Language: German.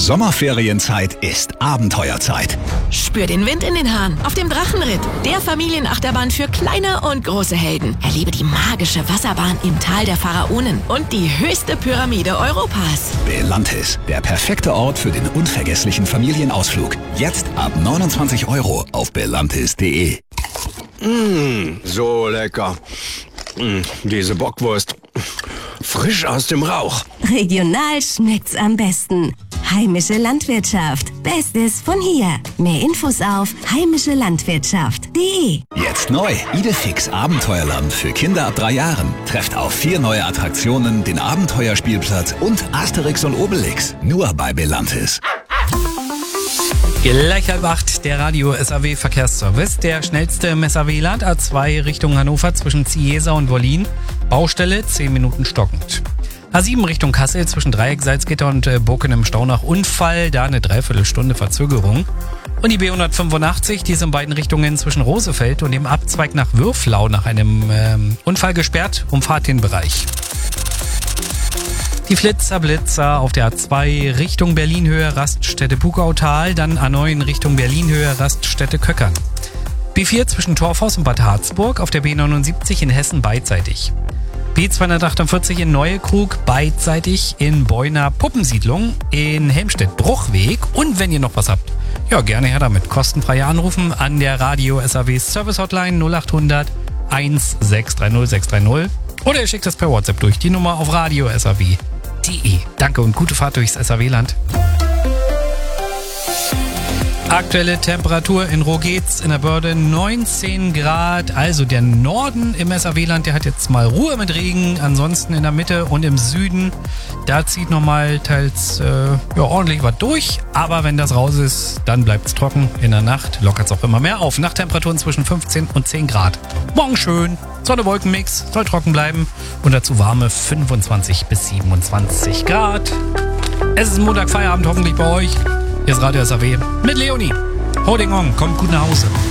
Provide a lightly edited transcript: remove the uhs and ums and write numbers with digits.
Sommerferienzeit ist Abenteuerzeit. Spür den Wind in den Haaren auf dem Drachenritt, der Familienachterbahn für kleine und große Helden. Erlebe die magische Wasserbahn im Tal der Pharaonen und die höchste Pyramide Europas. Belantis, der perfekte Ort für den unvergesslichen Familienausflug. Jetzt ab 29 € auf belantis.de. So lecker. Diese Bockwurst. Frisch aus dem Rauch. Regional schmeckt's am besten. Heimische Landwirtschaft. Bestes von hier. Mehr Infos auf heimischelandwirtschaft.de. Jetzt neu. Idefix Abenteuerland für Kinder ab 3 Jahren. Trefft auf 4 neue Attraktionen, den Abenteuerspielplatz und Asterix und Obelix. Nur bei Belantis. Gleich 7:30, der Radio SAW Verkehrsservice. Der schnellste im SAW-Land, A2 Richtung Hannover zwischen Ziesa und Wollin. Baustelle, 10 Minuten stockend. A7 Richtung Kassel zwischen Dreieck, Salzgitter und Burken im Stau nach Unfall. Da eine Dreiviertelstunde Verzögerung. Und die B185, die ist in beiden Richtungen zwischen Rosefeld und dem Abzweig nach Würflau nach einem Unfall gesperrt. Umfahrt den Bereich. Die Blitzer auf der A2 Richtung Berlin-Höhe Raststätte Bugautal, dann A9 Richtung Berlin-Höhe Raststätte Köckern. B4 zwischen Torfhaus und Bad Harzburg, auf der B79 in Hessen beidseitig. B248 in Neuekrug beidseitig, in Beuner Puppensiedlung, in Helmstedt Bruchweg. Und wenn ihr noch was habt, ja gerne her damit. Kostenfrei anrufen an der Radio SAW Service Hotline 0800 1630 630 oder ihr schickt das per WhatsApp durch die Nummer auf Radio SAW. Danke und gute Fahrt durchs SAW-Land. Aktuelle Temperatur in Rogetz in der Börde 19 Grad. Also der Norden im SAW-Land, der hat jetzt mal Ruhe mit Regen. Ansonsten in der Mitte und im Süden, da zieht nochmal teils ordentlich was durch. Aber wenn das raus ist, dann bleibt es trocken. In der Nacht lockert es auch immer mehr auf. Nachttemperaturen zwischen 15 und 10 Grad. Morgen schön. Sonne-Wolken-Mix, soll trocken bleiben. Und dazu warme 25 bis 27 Grad. Es ist Montag, Feierabend hoffentlich bei euch. Hier ist Radio SAW mit Leonie. Holding on, kommt gut nach Hause.